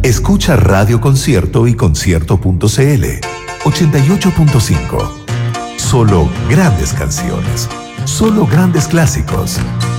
Escucha Radio Concierto y Concierto.cl 88.5. Solo grandes canciones. Solo grandes clásicos.